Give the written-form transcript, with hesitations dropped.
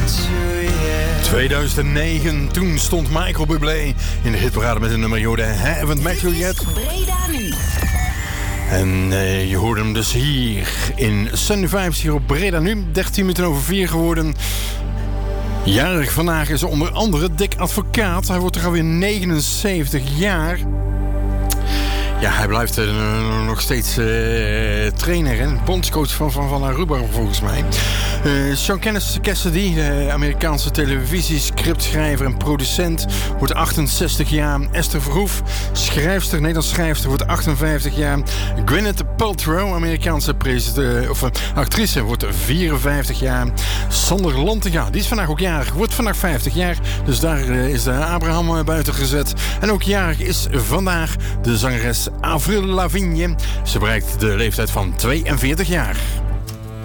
2. 2009, toen stond Michael Bublé in de hitparade met een nummer Jode Haven't Met You Yet. Breda nu. En je hoorde hem dus hier in Sunday Vibes, hier op Breda nu. 13 minuten over 4 geworden. Jarig vandaag is onder andere Dick Advocaat. Hij wordt er alweer 79 jaar. Ja, hij blijft nog steeds trainer en bondscoach van Aruba volgens mij. Sean Cassidy, de Amerikaanse televisiescriptschrijver en producent, wordt 68 jaar. Esther Verhoef, Nederlandse schrijfster, wordt 58 jaar. Gwyneth Paltrow, Amerikaanse actrice, wordt 54 jaar. Sander Lantinga, die is vandaag ook jarig, wordt vandaag 50 jaar. Dus daar is de Abraham buiten gezet. En ook jarig is vandaag de zangeres Avril Lavigne. Ze bereikt de leeftijd van 42 jaar.